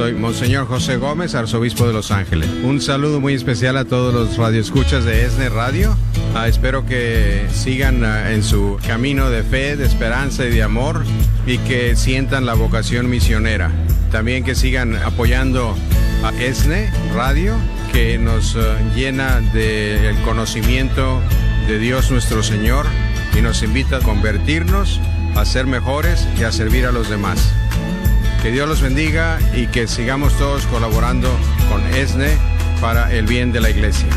Soy Monseñor José Gómez, arzobispo de Los Ángeles. Un saludo muy especial a todos los radioescuchas de ESNE Radio. Espero que sigan en su camino de fe, de esperanza y de amor, y que sientan la vocación misionera. También que sigan apoyando a ESNE Radio, que nos llena del conocimiento de Dios nuestro Señor y nos invita a convertirnos, a ser mejores y a servir a los demás. Que Dios los bendiga y que sigamos todos colaborando con ESNE para el bien de la Iglesia.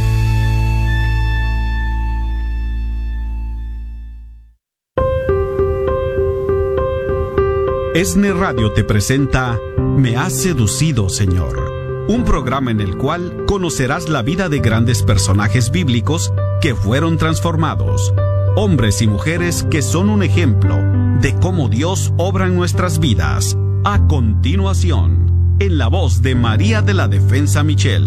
ESNE Radio te presenta Me has seducido, Señor, un programa en el cual conocerás la vida de grandes personajes bíblicos que fueron transformados, hombres y mujeres que son un ejemplo de cómo Dios obra en nuestras vidas. A continuación, en la voz de María de la Defensa Michel.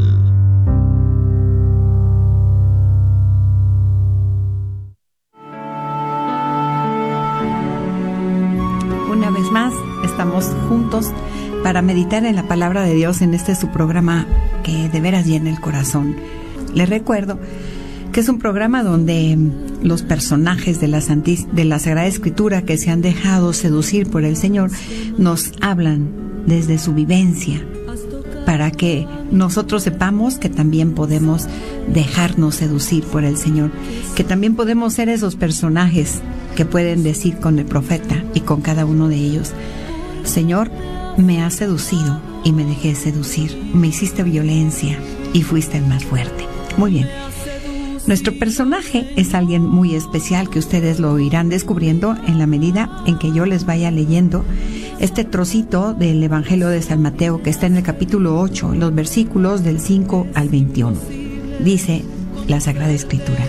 Una vez más, estamos juntos para meditar en la palabra de Dios en este su programa que de veras llena el corazón. Les recuerdo que es un programa donde los personajes de la Sagrada Escritura que se han dejado seducir por el Señor nos hablan desde su vivencia para que nosotros sepamos que también podemos dejarnos seducir por el Señor, que también podemos ser esos personajes que pueden decir con el profeta y con cada uno de ellos: Señor, me has seducido y me dejé seducir, me hiciste violencia y fuiste el más fuerte. Muy bien. Nuestro personaje es alguien muy especial que ustedes lo irán descubriendo en la medida en que yo les vaya leyendo este trocito del Evangelio de San Mateo que está en el capítulo 8, los versículos del 5 al 21. Dice la Sagrada Escritura: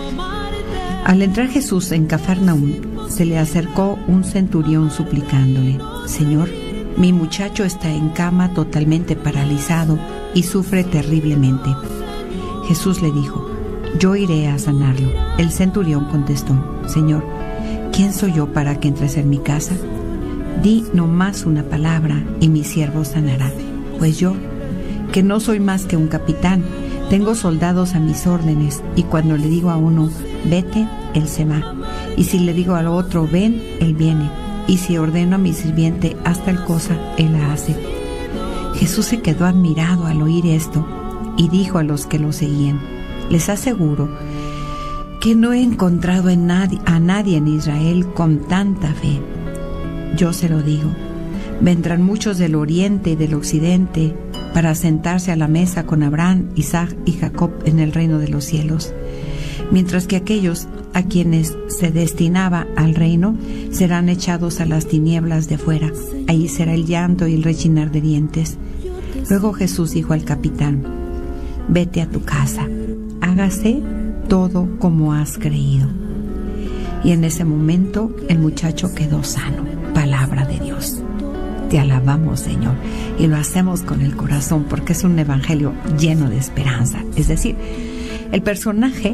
Al entrar Jesús en Cafarnaúm, se le acercó un centurión suplicándole: Señor, mi muchacho está en cama totalmente paralizado y sufre terriblemente. Jesús le dijo: Yo iré a sanarlo. El centurión contestó: Señor, ¿quién soy yo para que entres en mi casa? Di nomás una palabra y mi siervo sanará. Pues yo, que no soy más que un capitán, tengo soldados a mis órdenes, y cuando le digo a uno, vete, él se va. Y si le digo al otro, ven, él viene. Y si ordeno a mi sirviente, haz tal cosa, él la hace. Jesús se quedó admirado al oír esto y dijo a los que lo seguían: Les aseguro que no he encontrado a nadie en Israel con tanta fe. Yo se lo digo, vendrán muchos del oriente y del occidente para sentarse a la mesa con Abraham, Isaac y Jacob en el reino de los cielos, mientras que aquellos a quienes se destinaba al reino serán echados a las tinieblas de fuera. Allí será el llanto y el rechinar de dientes. Luego Jesús dijo al capitán: Vete a tu casa, hágase todo como has creído. Y en ese momento el muchacho quedó sano. Palabra de Dios. Te alabamos, Señor, y lo hacemos con el corazón porque es un evangelio lleno de esperanza. Es decir, el personaje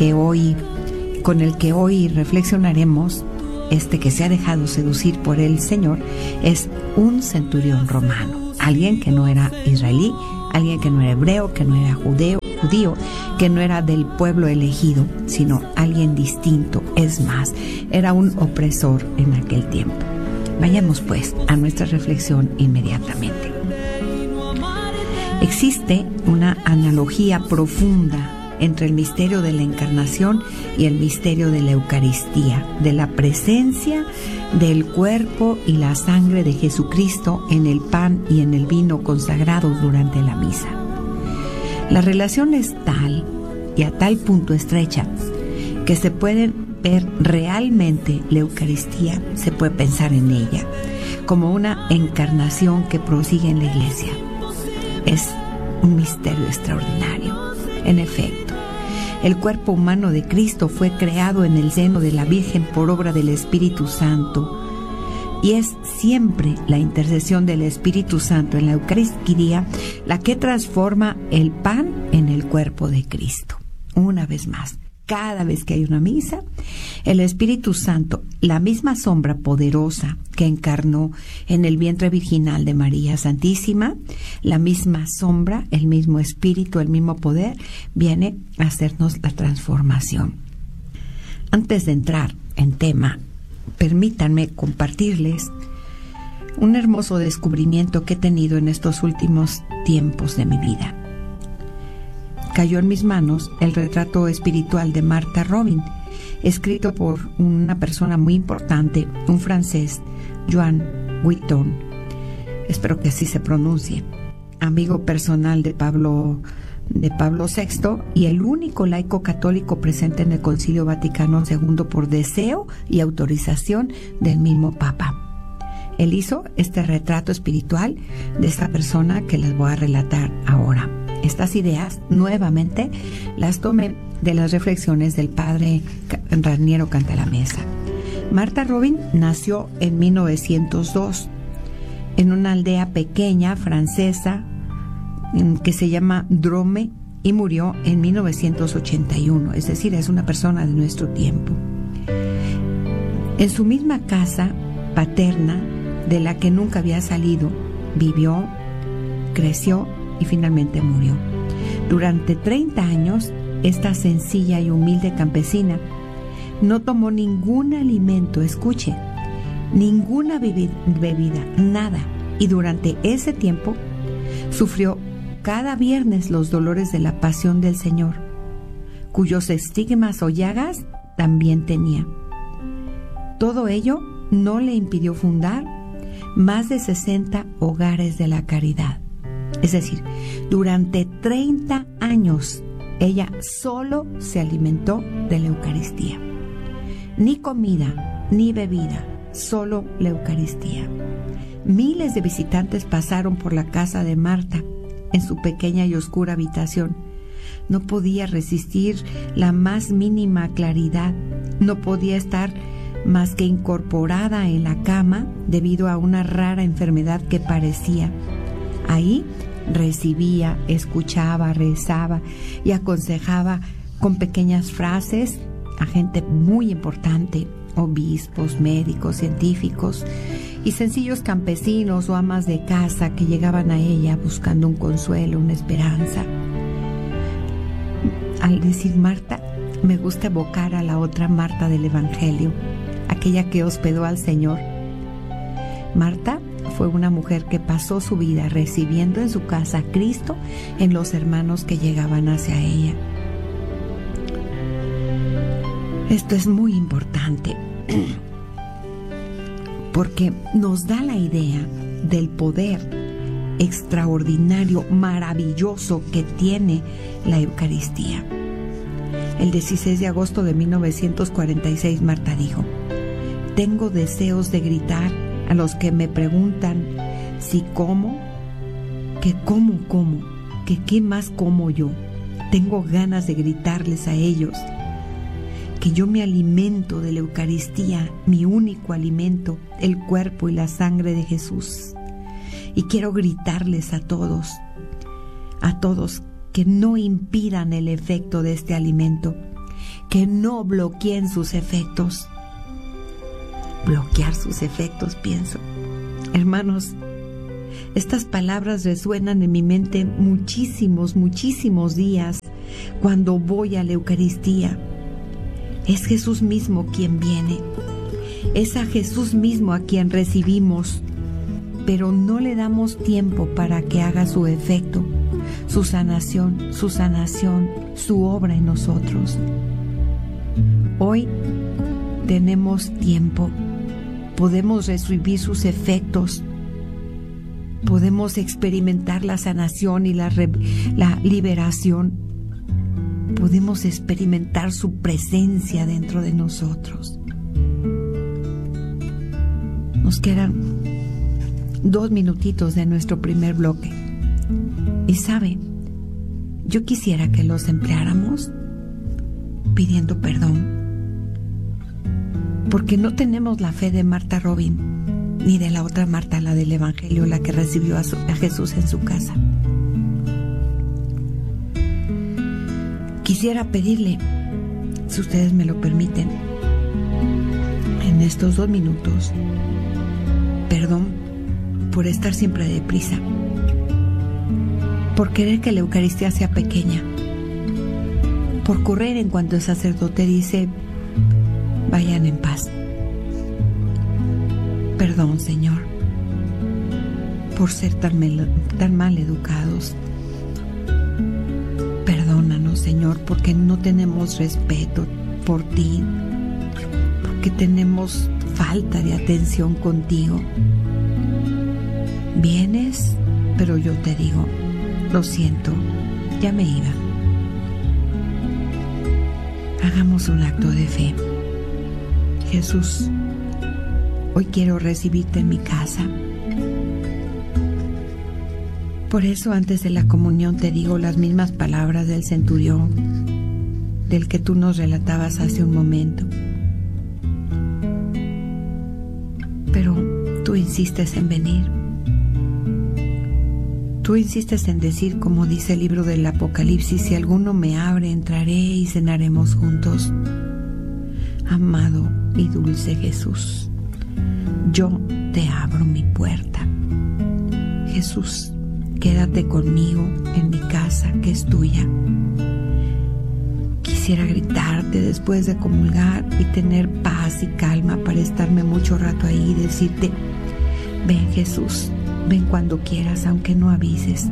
con el que hoy reflexionaremos, que se ha dejado seducir por el Señor, es un centurión romano, alguien que no era israelí, alguien que no era hebreo, que no era judío, que no era del pueblo elegido, sino alguien distinto. Es más, era un opresor en aquel tiempo. Vayamos pues a nuestra reflexión inmediatamente. Existe una analogía profunda entre el misterio de la encarnación y el misterio de la Eucaristía, de la presencia del cuerpo y la sangre de Jesucristo en el pan y en el vino consagrados durante la misa. La relación es tal y a tal punto estrecha que se pueden ver realmente la Eucaristía, se puede pensar en ella como una encarnación que prosigue en la Iglesia. Es un misterio extraordinario. En efecto, el cuerpo humano de Cristo fue creado en el seno de la Virgen por obra del Espíritu Santo, y es siempre la intercesión del Espíritu Santo en la Eucaristía la que transforma el pan en el cuerpo de Cristo. Una vez más, cada vez que hay una misa, el Espíritu Santo, la misma sombra poderosa que encarnó en el vientre virginal de María Santísima, la misma sombra, el mismo Espíritu, el mismo poder, viene a hacernos la transformación. Antes de entrar en tema, permítanme compartirles un hermoso descubrimiento que he tenido en estos últimos tiempos de mi vida. Cayó en mis manos el retrato espiritual de Martha Robin, escrito por una persona muy importante, un francés, Joan Vuitton, espero que así se pronuncie, amigo personal de Pablo VI y el único laico católico presente en el Concilio Vaticano II por deseo y autorización del mismo Papa. Él hizo este retrato espiritual de esta persona que les voy a relatar ahora. Estas ideas, nuevamente, las tomé de las reflexiones del padre Raniero Cantalamessa. Martha Robin nació en 1902 en una aldea pequeña francesa que se llama Drôme y murió en 1981, es decir, es una persona de nuestro tiempo. En su misma casa paterna, de la que nunca había salido, vivió, creció y finalmente murió. Durante 30 años, esta sencilla y humilde campesina no tomó ningún alimento, escuche, ninguna bebida, nada. Y durante ese tiempo sufrió cada viernes los dolores de la pasión del Señor, cuyos estigmas o llagas también tenía. Todo ello no le impidió fundar más de 60 hogares de la caridad. Es decir, durante 30 años ella solo se alimentó de la Eucaristía. Ni comida, ni bebida, solo la Eucaristía. Miles de visitantes pasaron por la casa de Marta en su pequeña y oscura habitación. No podía resistir la más mínima claridad, no podía estar más que incorporada en la cama debido a una rara enfermedad que padecía. Ahí recibía, escuchaba, rezaba y aconsejaba con pequeñas frases a gente muy importante, obispos, médicos, científicos y sencillos campesinos o amas de casa que llegaban a ella buscando un consuelo, una esperanza. Al decir Marta, me gusta evocar a la otra Marta del Evangelio, aquella que hospedó al Señor. Marta fue una mujer que pasó su vida recibiendo en su casa a Cristo en los hermanos que llegaban hacia ella. Esto es muy importante porque nos da la idea del poder extraordinario, maravilloso que tiene la Eucaristía. El 16 de agosto de 1946, Marta dijo: tengo deseos de gritar a los que me preguntan si como, que como, que qué más como yo. Tengo ganas de gritarles a ellos que yo me alimento de la Eucaristía, mi único alimento, el cuerpo y la sangre de Jesús. Y quiero gritarles a todos que no impidan el efecto de este alimento, que no bloqueen sus efectos. Bloquear sus efectos, pienso. Hermanos, estas palabras resuenan en mi mente muchísimos días cuando voy a la Eucaristía. Es Jesús mismo quien viene. Es a Jesús mismo a quien recibimos, pero no le damos tiempo para que haga su efecto, su sanación, su obra en nosotros. Hoy tenemos tiempo, podemos recibir sus efectos, podemos experimentar la sanación y la liberación. Podemos experimentar su presencia dentro de nosotros. Nos quedan 2 minutitos de nuestro primer bloque. Y sabe, yo quisiera que los empleáramos pidiendo perdón, porque no tenemos la fe de Martha Robin, ni de la otra Marta, la del Evangelio, la que recibió a Jesús en su casa. Quisiera pedirle, si ustedes me lo permiten, en estos 2 minutos, perdón por estar siempre deprisa, por querer que la Eucaristía sea pequeña, por correr en cuanto el sacerdote dice, vayan en paz. Perdón, Señor, por ser tan mal educados. Perdónanos, Señor, porque no tenemos respeto por ti, porque tenemos falta de atención contigo. Vienes, pero yo te digo, lo siento, ya me iba. Hagamos un acto de fe. Jesús, hoy quiero recibirte en mi casa. Por eso antes de la comunión te digo las mismas palabras del centurión, del que tú nos relatabas hace un momento. Pero tú insistes en venir. Tú insistes en decir, como dice el libro del Apocalipsis, si alguno me abre, entraré y cenaremos juntos. Amado y dulce Jesús, yo te abro mi puerta. Jesús, quédate conmigo en mi casa que es tuya. Quisiera gritarte después de comulgar y tener paz y calma para estarme mucho rato ahí y decirte, ven Jesús, ven cuando quieras, aunque no avises.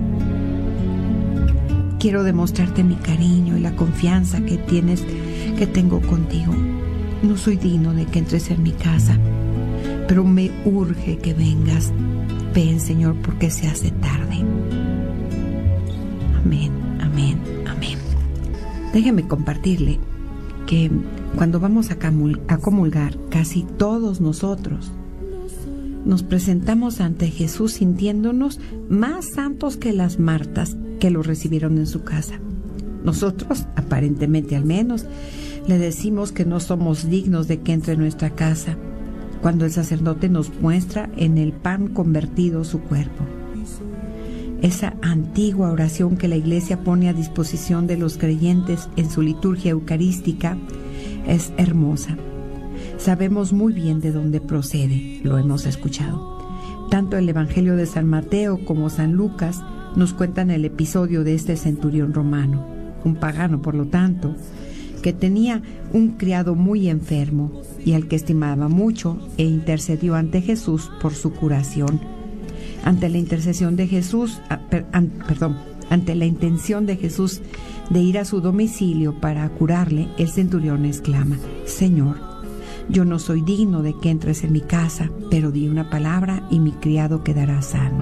Quiero demostrarte mi cariño y la confianza que tengo contigo. No soy digno de que entres en mi casa, pero me urge que vengas. Ven, Señor, porque se hace tarde. Amén, amén, amén. Déjeme compartirle que cuando vamos a comulgar, casi todos nosotros nos presentamos ante Jesús sintiéndonos más santos que las Martas que lo recibieron en su casa. Nosotros, aparentemente al menos, le decimos que no somos dignos de que entre en nuestra casa, cuando el sacerdote nos muestra en el pan convertido su cuerpo. Esa antigua oración que la Iglesia pone a disposición de los creyentes en su liturgia eucarística es hermosa. Sabemos muy bien de dónde procede, lo hemos escuchado. Tanto el Evangelio de San Mateo como San Lucas nos cuentan el episodio de este centurión romano, un pagano por lo tanto, que tenía un criado muy enfermo y al que estimaba mucho e intercedió ante Jesús por su curación. Ante la intercesión de Jesús, ante la intención de Jesús de ir a su domicilio para curarle, el centurión exclama, Señor, yo no soy digno de que entres en mi casa, pero di una palabra y mi criado quedará sano.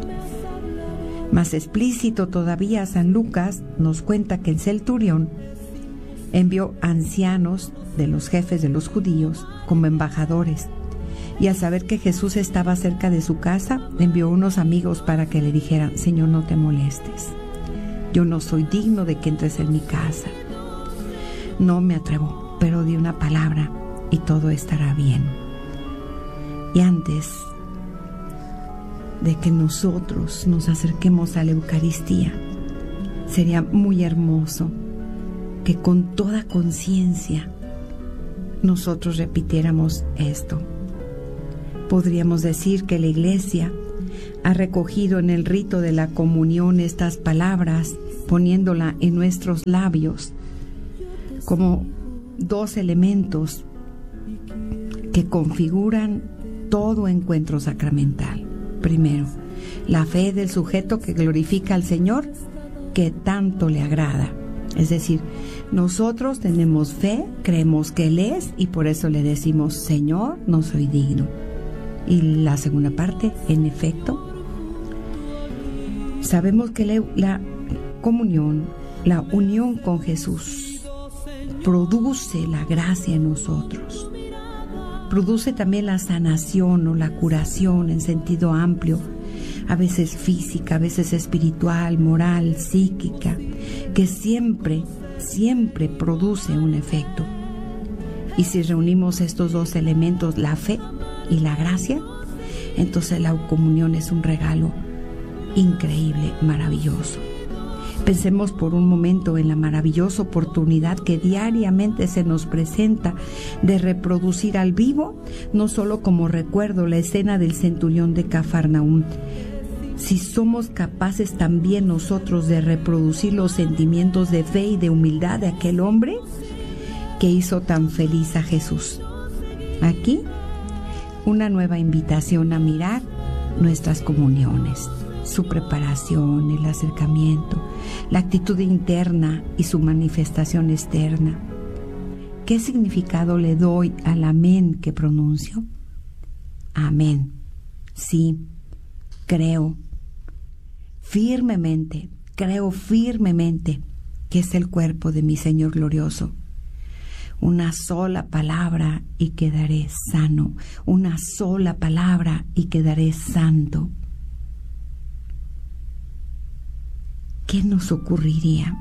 Más explícito todavía, San Lucas nos cuenta que el centurión envió ancianos de los jefes de los judíos como embajadores, y al saber que Jesús estaba cerca de su casa, envió unos amigos para que le dijeran, Señor, no te molestes, yo no soy digno de que entres en mi casa. No me atrevo, pero di una palabra y todo estará bien. Y antes de que nosotros nos acerquemos a la Eucaristía, sería muy hermoso que con toda conciencia nosotros repitiéramos esto. Podríamos decir que la Iglesia ha recogido en el rito de la comunión estas palabras, poniéndola en nuestros labios como 2 elementos que configuran todo encuentro sacramental. Primero, la fe del sujeto que glorifica al Señor, que tanto le agrada. Es decir, nosotros tenemos fe, creemos que Él es y por eso le decimos, Señor, no soy digno. Y la segunda parte, en efecto, sabemos que la comunión, la unión con Jesús, produce la gracia en nosotros. Produce también la sanación o la curación en sentido amplio, a veces física, a veces espiritual, moral, psíquica, que siempre produce un efecto. Y si reunimos estos 2 elementos, la fe y la gracia, entonces la comunión es un regalo increíble, maravilloso. Pensemos por un momento en la maravillosa oportunidad que diariamente se nos presenta de reproducir al vivo, no solo como recuerdo, la escena del centurión de Cafarnaúm. Si somos capaces también nosotros de reproducir los sentimientos de fe y de humildad de aquel hombre que hizo tan feliz a Jesús. Aquí, una nueva invitación a mirar nuestras comuniones, su preparación, el acercamiento, la actitud interna y su manifestación externa. ¿Qué significado le doy al amén que pronuncio? Amén. Sí, creo firmemente que es el cuerpo de mi Señor glorioso. Una sola palabra y quedaré sano. Una sola palabra y quedaré santo. ¿Qué nos ocurriría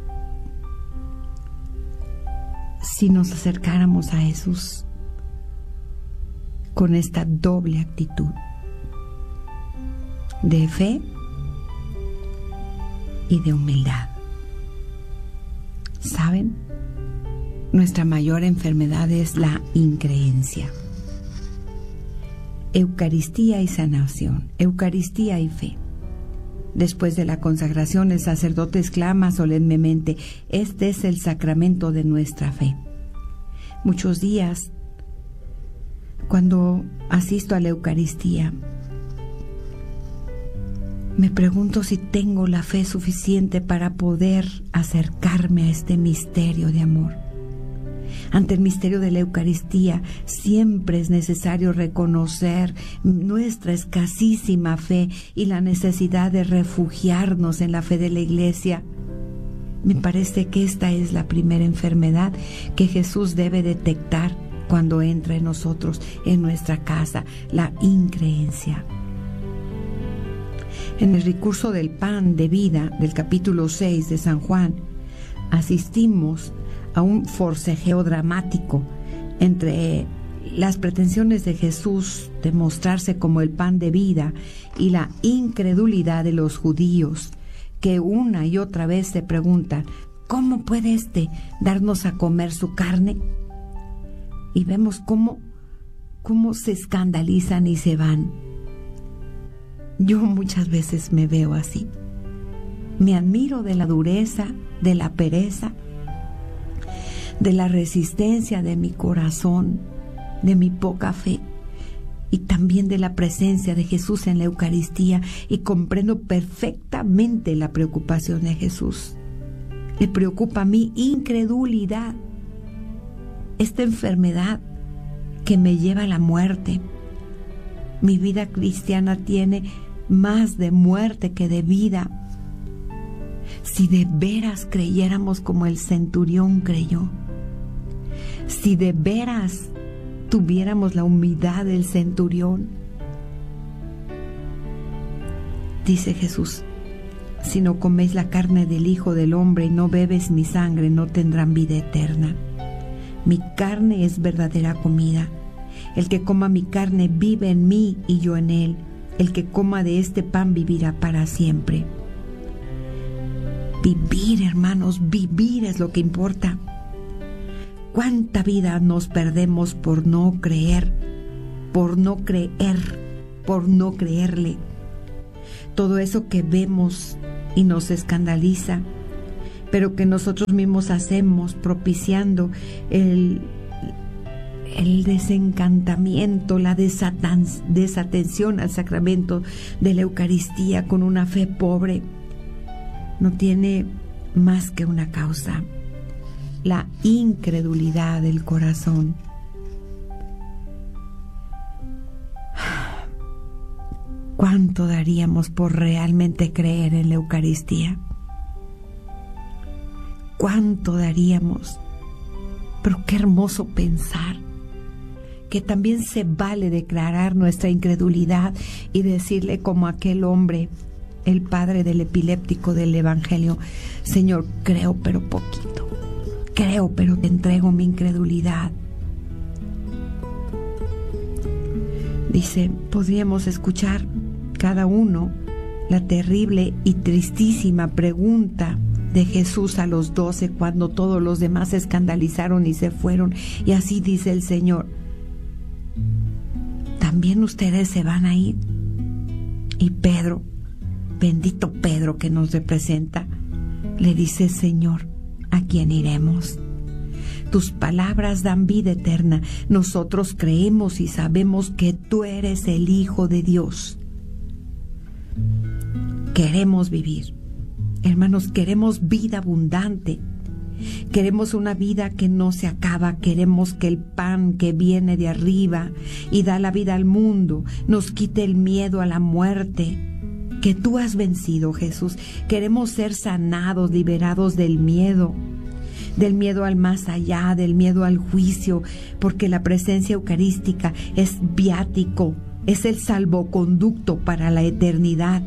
si nos acercáramos a Jesús con esta doble actitud de fe y de humildad? ¿Saben? Nuestra mayor enfermedad es la increencia. Eucaristía y sanación, Eucaristía y fe. Después de la consagración, el sacerdote exclama solemnemente: este es el sacramento de nuestra fe. Muchos días, cuando asisto a la Eucaristía, me pregunto si tengo la fe suficiente para poder acercarme a este misterio de amor. Ante el misterio de la Eucaristía, siempre es necesario reconocer nuestra escasísima fe y la necesidad de refugiarnos en la fe de la Iglesia. Me parece que esta es la primera enfermedad que Jesús debe detectar cuando entra en nosotros, en nuestra casa, la increencia. En el recurso del pan de vida del capítulo 6 de San Juan, asistimos a un forcejeo dramático entre las pretensiones de Jesús de mostrarse como el pan de vida y la incredulidad de los judíos, que una y otra vez se preguntan: ¿cómo puede éste darnos a comer su carne? Y vemos cómo se escandalizan y se van. Yo muchas veces me veo así. Me admiro de la dureza, de la pereza, de la resistencia de mi corazón, de mi poca fe, y también de la presencia de Jesús en la Eucaristía, y comprendo perfectamente la preocupación de Jesús. Le preocupa mi incredulidad, esta enfermedad que me lleva a la muerte. Mi vida cristiana tiene más de muerte que de vida. Si de veras creyéramos como el centurión creyó, si de veras tuviéramos la humildad del centurión, dice Jesús: si no coméis la carne del Hijo del Hombre y no bebes mi sangre, no tendrán vida eterna. Mi carne es verdadera comida. El que coma mi carne vive en mí y yo en él. El que coma de este pan vivirá para siempre. Vivir, hermanos, vivir es lo que importa. ¿Cuánta vida nos perdemos por no creer, por no creerle? Todo eso que vemos y nos escandaliza, pero que nosotros mismos hacemos, propiciando el desencantamiento, la desatención al sacramento de la Eucaristía con una fe pobre, no tiene más que una causa: la incredulidad del corazón. ¿Cuánto daríamos por realmente creer en la Eucaristía? ¿Cuánto daríamos? Pero qué hermoso pensar que también se vale declarar nuestra incredulidad y decirle como aquel hombre, el padre del epiléptico del Evangelio: Señor, creo pero poquito, creo pero te entrego mi incredulidad. Dice, podríamos escuchar cada uno la terrible y tristísima pregunta de Jesús a los 12 cuando todos los demás se escandalizaron y se fueron. Y así dice el Señor: ¿también ustedes se van a ir? Y Pedro, bendito Pedro que nos representa, le dice: Señor, ¿a quién iremos? Tus palabras dan vida eterna. Nosotros creemos y sabemos que tú eres el Hijo de Dios. Queremos vivir, hermanos, queremos vida abundante. Queremos una vida que no se acaba. Queremos que el pan que viene de arriba y da la vida al mundo nos quite el miedo a la muerte que tú has vencido, Jesús. Queremos ser sanados, liberados del miedo al más allá, del miedo al juicio, porque la presencia eucarística es viático, es el salvoconducto para la eternidad.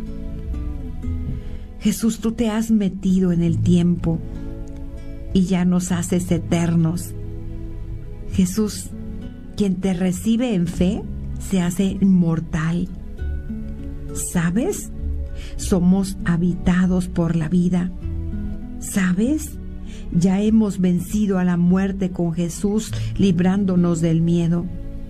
Jesús, tú te has metido en el tiempo y ya nos haces eternos. Jesús, quien te recibe en fe se hace inmortal. ¿Sabes? Somos habitados por la vida. ¿Sabes? Ya hemos vencido a la muerte con Jesús, librándonos del miedo.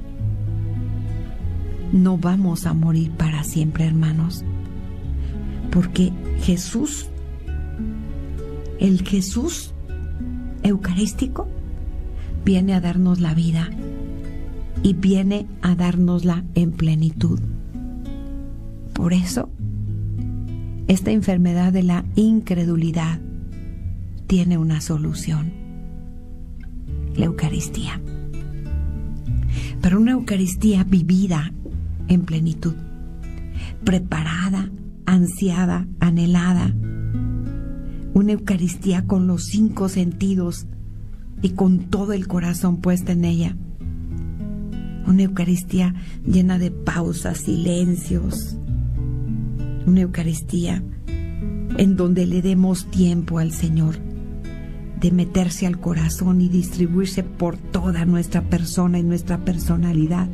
No vamos a morir para siempre, hermanos, porque Jesús, el Jesús eucarístico, viene a darnos la vida y viene a dárnosla en plenitud. Por eso, esta enfermedad de la incredulidad tiene una solución: la Eucaristía. Pero una Eucaristía vivida en plenitud, preparada, ansiada, anhelada. Una Eucaristía con los 5 sentidos y con todo el corazón puesta en ella. Una Eucaristía llena de pausas, silencios. Una Eucaristía en donde le demos tiempo al Señor de meterse al corazón y distribuirse por toda nuestra persona y nuestra personalidad.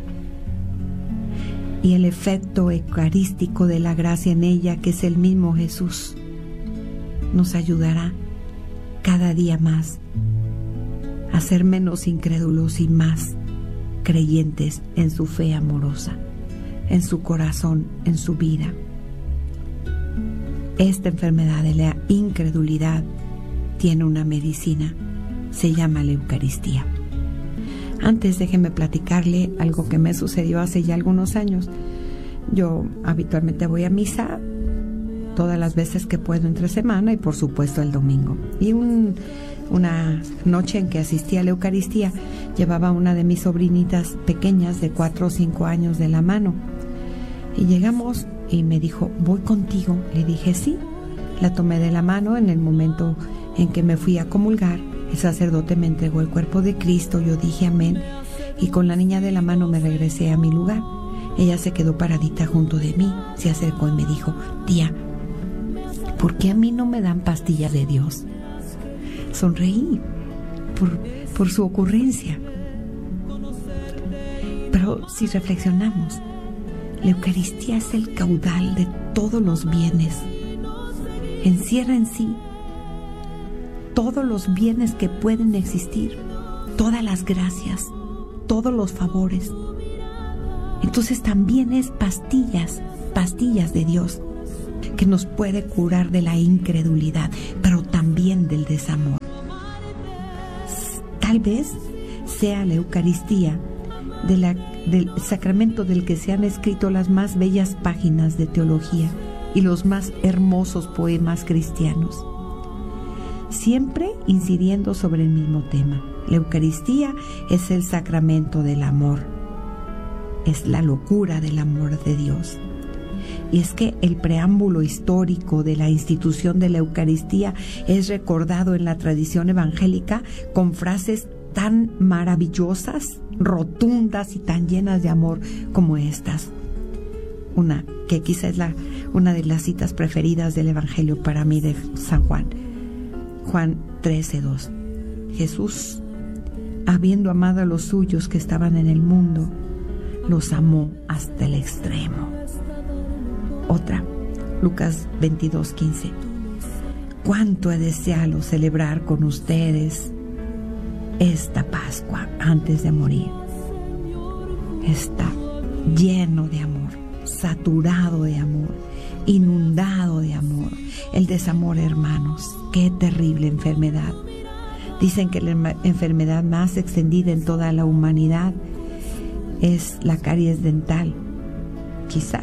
Y el efecto eucarístico de la gracia en ella, que es el mismo Jesús, nos ayudará cada día más a ser menos incrédulos y más creyentes en su fe amorosa, en su corazón, en su vida. Esta enfermedad de la incredulidad tiene una medicina, se llama la Eucaristía. Antes déjeme platicarle algo que me sucedió hace ya algunos años. Yo habitualmente voy a misa todas las veces que puedo entre semana y por supuesto el domingo. Y una noche en que asistí a la Eucaristía, llevaba una de mis sobrinitas pequeñas de 4 o 5 años de la mano. Y llegamos y me dijo: voy contigo. Le dije sí. La tomé de la mano. En el momento en que me fui a comulgar, el sacerdote me entregó el cuerpo de Cristo. Yo dije amén y con la niña de la mano me regresé a mi lugar. Ella se quedó paradita junto de mí, se acercó y me dijo: tía, ¿por qué a mí no me dan pastillas de Dios? Sonreí por su ocurrencia. Pero si reflexionamos, la Eucaristía es el caudal de todos los bienes. Encierra en sí todos los bienes que pueden existir, todas las gracias, todos los favores. Entonces también es pastillas de Dios, que nos puede curar de la incredulidad, pero también del desamor. Tal vez sea la Eucaristía del sacramento del que se han escrito las más bellas páginas de teología y los más hermosos poemas cristianos, siempre incidiendo sobre el mismo tema. La Eucaristía es el sacramento del amor, es la locura del amor de Dios. Y es que el preámbulo histórico de la institución de la Eucaristía es recordado en la tradición evangélica con frases tan maravillosas, rotundas y tan llenas de amor como estas. Una que quizá es una de las citas preferidas del Evangelio para mí de San Juan. Juan 13:2. Jesús, habiendo amado a los suyos que estaban en el mundo, los amó hasta el extremo. Otra, Lucas 22:15. Cuánto he deseado celebrar con ustedes esta Pascua antes de morir. Está lleno de amor, saturado de amor, inundado de amor. El desamor, hermanos, qué terrible enfermedad. Dicen que la enfermedad más extendida en toda la humanidad es la caries dental. Quizá,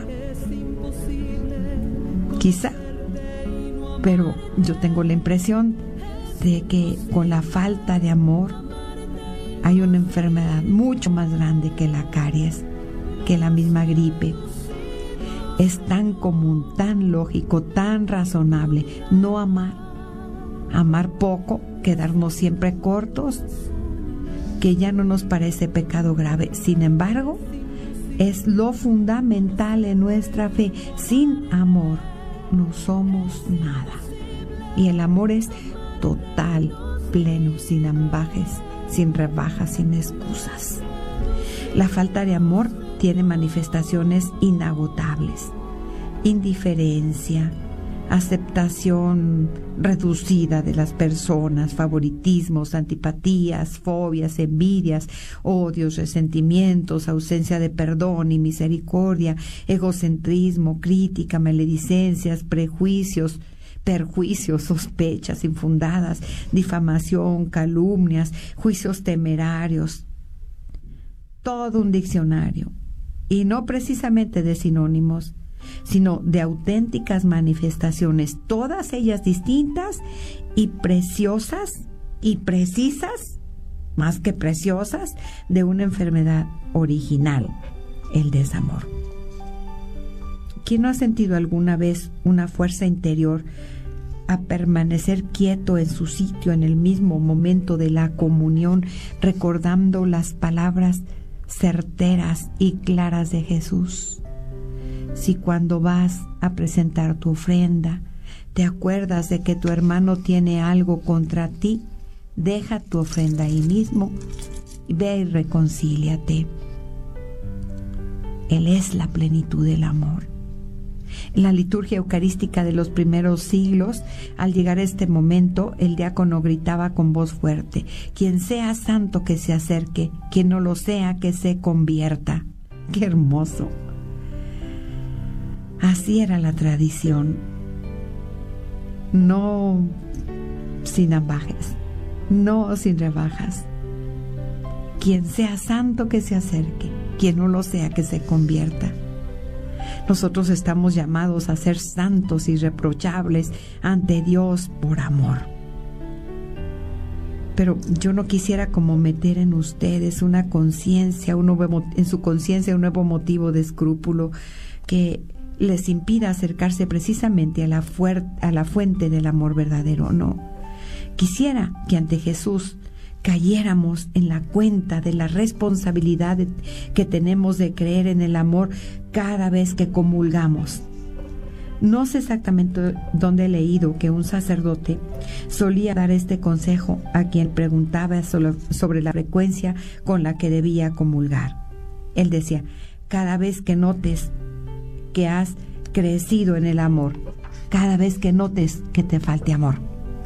pero yo tengo la impresión de que con la falta de amor hay una enfermedad mucho más grande que la caries, que la misma gripe. Es tan común, tan lógico, tan razonable no amar poco, quedarnos siempre cortos, que ya no nos parece pecado grave. Sin embargo, es lo fundamental en nuestra fe. Sin amor no somos nada. Y el amor es total, pleno, sin ambajes, sin rebajas, sin excusas. La falta de amor tiene manifestaciones inagotables: indiferencia, aceptación reducida de las personas, favoritismos, antipatías, fobias, envidias, odios, resentimientos, ausencia de perdón y misericordia, egocentrismo, crítica, maledicencias, perjuicios, sospechas infundadas, difamación, calumnias, juicios temerarios. Todo un diccionario, y no precisamente de sinónimos, sino de auténticas manifestaciones, todas ellas distintas y preciosas y precisas, más que preciosas, de una enfermedad original, el desamor. ¿Quién no ha sentido alguna vez una fuerza interior a permanecer quieto en su sitio en el mismo momento de la comunión, recordando las palabras certeras y claras de Jesús? Si cuando vas a presentar tu ofrenda te acuerdas de que tu hermano tiene algo contra ti, deja tu ofrenda ahí mismo, ve y reconcíliate. Él es la plenitud del amor. En la liturgia eucarística de los primeros siglos, al llegar a este momento, el diácono gritaba con voz fuerte: quien sea santo que se acerque, quien no lo sea que se convierta. ¡Qué hermoso! Así era la tradición, no sin ambajes, no sin rebajas. Quien sea santo que se acerque, quien no lo sea que se convierta. Nosotros estamos llamados a ser santos, irreprochables ante Dios por amor. Pero yo no quisiera como meter en ustedes una conciencia, en su conciencia un nuevo motivo de escrúpulo que les impida acercarse precisamente a la fuente del amor verdadero. No. Quisiera que ante Jesús cayéramos en la cuenta de la responsabilidad que tenemos de creer en el amor cada vez que comulgamos. No sé exactamente dónde he leído que un sacerdote solía dar este consejo a quien preguntaba sobre la frecuencia con la que debía comulgar. Él decía: cada vez que notes que has crecido en el amor, cada vez que notes que te falte amor.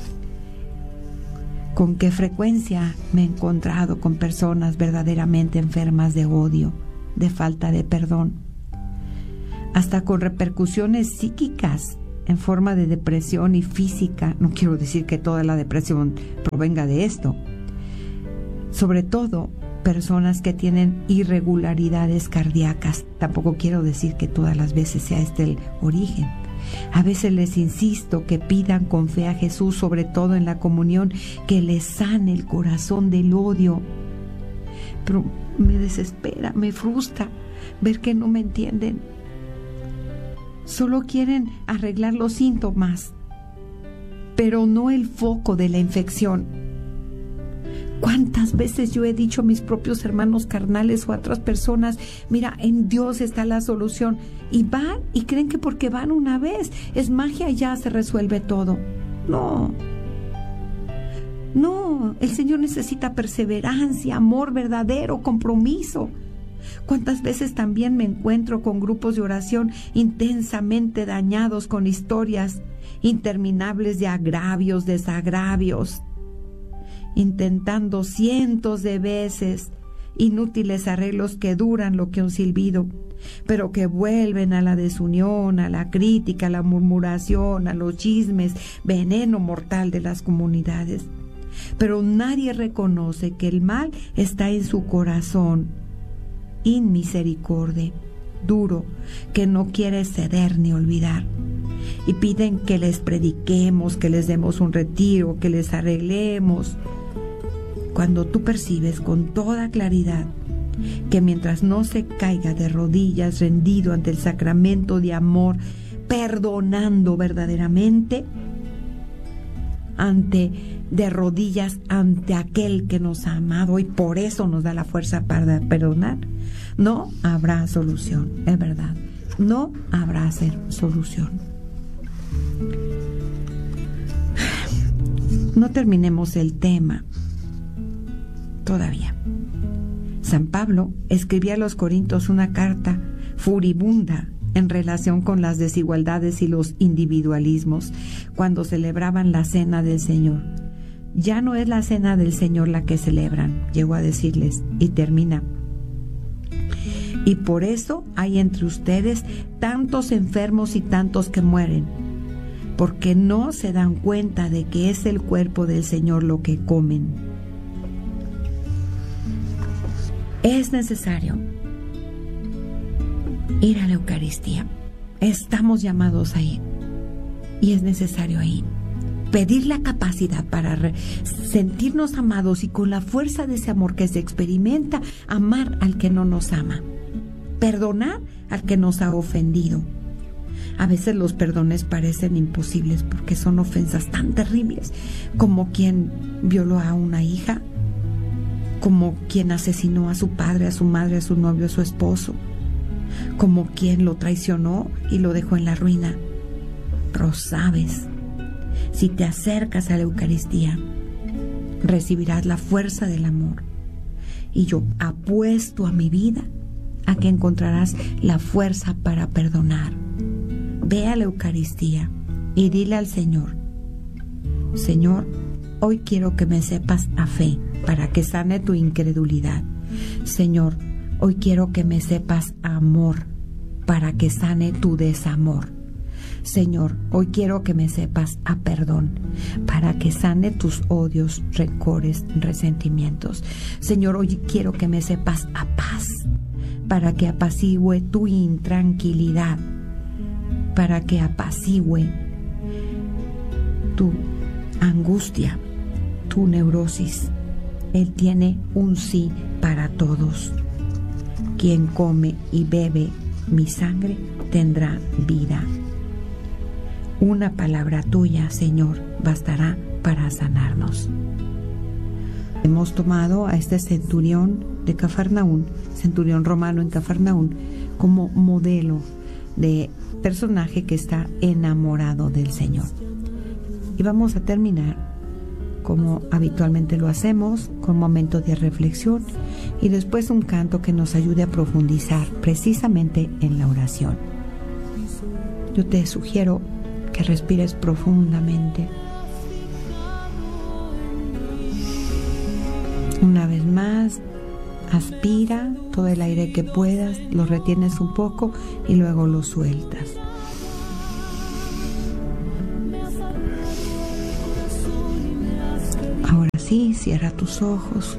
¿Con qué frecuencia me he encontrado con personas verdaderamente enfermas de odio, de falta de perdón, hasta con repercusiones psíquicas en forma de depresión y física? No quiero decir que toda la depresión provenga de esto. Sobre todo, personas que tienen irregularidades cardíacas. Tampoco quiero decir que todas las veces sea este el origen. A veces les insisto que pidan con fe a Jesús, sobre todo en la comunión, que les sane el corazón del odio. Pero me desespera, me frustra ver que no me entienden. Solo quieren arreglar los síntomas, pero no el foco de la infección. ¿Cuántas veces yo he dicho a mis propios hermanos carnales o a otras personas: mira, en Dios está la solución? Y van y creen que porque van una vez es magia y ya se resuelve todo. No, el Señor necesita perseverancia, amor verdadero, compromiso. ¿Cuántas veces también me encuentro con grupos de oración intensamente dañados con historias interminables de agravios, desagravios, intentando cientos de veces inútiles arreglos que duran lo que un silbido, pero que vuelven a la desunión, a la crítica, a la murmuración, a los chismes, veneno mortal de las comunidades. Pero nadie reconoce que el mal está en su corazón, inmisericordia, duro, que no quiere ceder ni olvidar. Y piden que les prediquemos, que les demos un retiro, que les arreglemos. Cuando tú percibes con toda claridad que mientras no se caiga de rodillas rendido ante el sacramento de amor, perdonando verdaderamente, de rodillas ante aquel que nos ha amado y por eso nos da la fuerza para perdonar, no habrá solución, es verdad, no habrá solución. No terminemos el tema todavía. San Pablo escribía a los Corintios una carta furibunda en relación con las desigualdades y los individualismos cuando celebraban la cena del Señor. Ya no es la cena del Señor la que celebran, llegó a decirles, y termina. Y por eso hay entre ustedes tantos enfermos y tantos que mueren, porque no se dan cuenta de que es el cuerpo del Señor lo que comen. Es necesario ir a la Eucaristía. Estamos llamados ahí. Y es necesario ahí pedir la capacidad para sentirnos amados y con la fuerza de ese amor que se experimenta, amar al que no nos ama. Perdonar al que nos ha ofendido. A veces los perdones parecen imposibles porque son ofensas tan terribles como quien violó a una hija, como quien asesinó a su padre, a su madre, a su novio, a su esposo, como quien lo traicionó y lo dejó en la ruina. Pero sabes, si te acercas a la Eucaristía, recibirás la fuerza del amor. Y yo apuesto a mi vida a que encontrarás la fuerza para perdonar. Ve a la Eucaristía y dile al Señor: Señor, hoy quiero que me sepas a fe para que sane tu incredulidad. Señor, hoy quiero que me sepas amor para que sane tu desamor. Señor, hoy quiero que me sepas a perdón para que sane tus odios, rencores, resentimientos. Señor, hoy quiero que me sepas a paz para que apacigüe tu intranquilidad, para que apacigüe tu angustia, tu neurosis. Él tiene un sí para todos. Quien come y bebe mi sangre tendrá vida. Una palabra tuya, Señor, bastará para sanarnos. Hemos tomado a este centurión de Cafarnaún, centurión romano en Cafarnaún, como modelo de personaje que está enamorado del Señor. Y vamos a terminar, como habitualmente lo hacemos, con momentos de reflexión y después un canto que nos ayude a profundizar precisamente en la oración. Yo te sugiero que respires profundamente. Una vez más, aspira todo el aire que puedas, lo retienes un poco y luego lo sueltas. Ahora sí, cierra tus ojos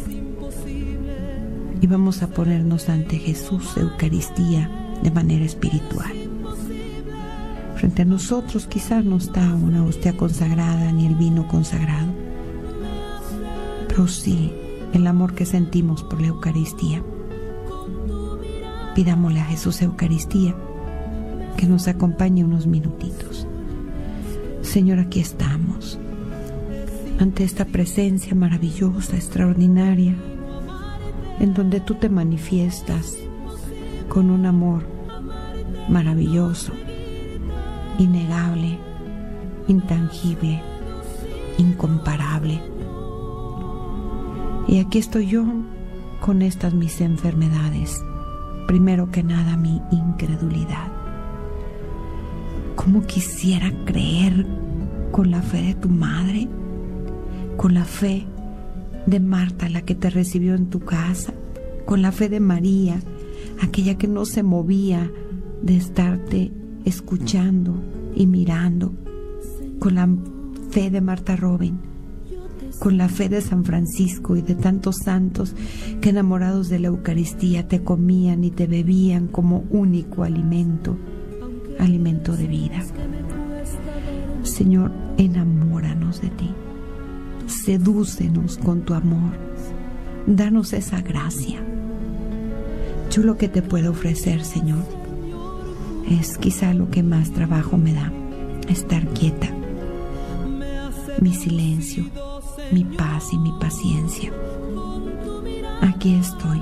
y vamos a ponernos ante Jesús, Eucaristía, de manera espiritual. Frente a nosotros quizás no está una hostia consagrada ni el vino consagrado, pero sí el amor que sentimos por la Eucaristía. Pidámosle a Jesús Eucaristía que nos acompañe unos minutitos. Señor, aquí estamos, ante esta presencia maravillosa, extraordinaria, en donde tú te manifiestas con un amor maravilloso, innegable, intangible, incomparable. Y aquí estoy yo, con estas mis enfermedades. Primero que nada, mi incredulidad. ¿Cómo quisiera creer con la fe de tu madre? Con la fe de Marta, la que te recibió en tu casa. Con la fe de María, aquella que no se movía de estarte escuchando y mirando. Con la fe de Marta Robin. Con la fe de San Francisco y de tantos santos que, enamorados de la Eucaristía, te comían y te bebían como único alimento, alimento de vida. Señor, enamóranos de ti, sedúcenos con tu amor, danos esa gracia. Yo lo que te puedo ofrecer, Señor, es quizá lo que más trabajo me da: estar quieta, mi silencio, mi paz y mi paciencia. Aquí estoy.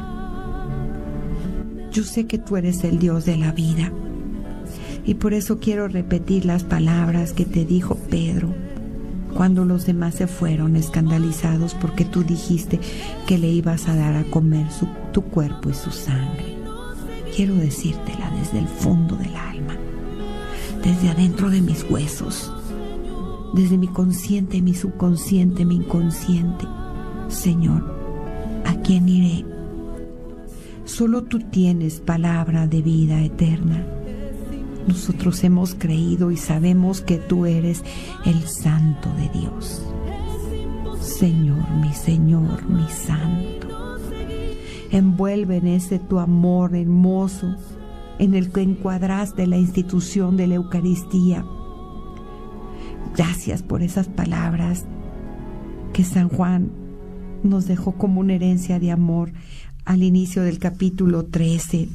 Yo sé que tú eres el Dios de la vida, y por eso quiero repetir las palabras que te dijo Pedro cuando los demás se fueron escandalizados porque tú dijiste que le ibas a dar a comer tu cuerpo y su sangre. Quiero decírtela desde el fondo del alma, desde adentro de mis huesos, desde mi consciente, mi subconsciente, mi inconsciente. Señor, ¿a quién iré? Solo tú tienes palabra de vida eterna. Nosotros hemos creído y sabemos que tú eres el Santo de Dios. Señor, mi Santo, envuelve en ese tu amor hermoso en el que encuadraste la institución de la Eucaristía. Gracias por esas palabras que San Juan nos dejó como una herencia de amor al inicio del capítulo 13.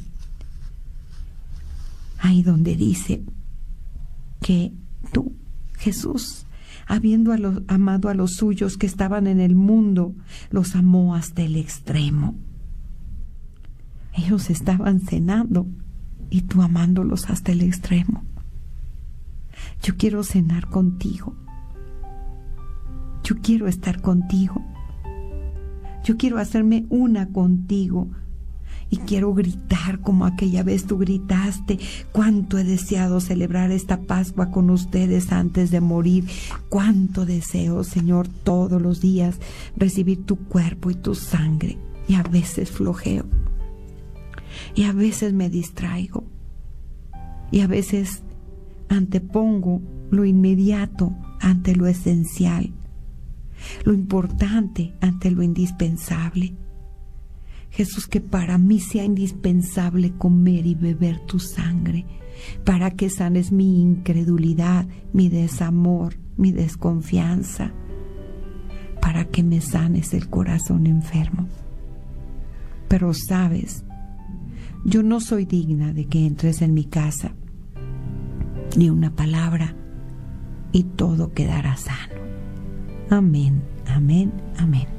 Ahí donde dice que tú, Jesús, habiendo amado a los suyos que estaban en el mundo, los amó hasta el extremo. Ellos estaban cenando y tú amándolos hasta el extremo. Yo quiero cenar contigo. Yo quiero estar contigo. Yo quiero hacerme una contigo. Y quiero gritar como aquella vez tú gritaste: cuánto he deseado celebrar esta Pascua con ustedes antes de morir. Cuánto deseo, Señor, todos los días recibir tu cuerpo y tu sangre. Y a veces flojeo. Y a veces me distraigo. Y a veces antepongo lo inmediato ante lo esencial, lo importante ante lo indispensable. Jesús, que para mí sea indispensable comer y beber tu sangre, para que sanes mi incredulidad, mi desamor, mi desconfianza, para que me sanes el corazón enfermo. Pero sabes, yo no soy digna de que entres en mi casa, ni una palabra, y todo quedará sano. Amén, amén, amén.